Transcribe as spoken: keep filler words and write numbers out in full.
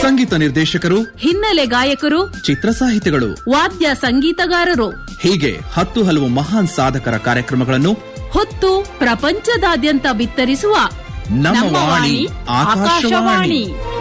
ಸಂಗೀತ ನಿರ್ದೇಶಕರು, ಹಿನ್ನೆಲೆ ಗಾಯಕರು, ಚಿತ್ರ ಸಾಹಿತಿಗಳು, ವಾದ್ಯ ಸಂಗೀತಗಾರರು ಹೀಗೆ ಹತ್ತು ಹಲವು ಮಹಾನ್ ಸಾಧಕರ ಕಾರ್ಯಕ್ರಮಗಳನ್ನು ಹೊತ್ತು ಪ್ರಪಂಚದಾದ್ಯಂತ ಬಿತ್ತರಿಸುವ ನಮ್ಮ ವಾಣಿ ಆಕಾಶವಾಣಿ.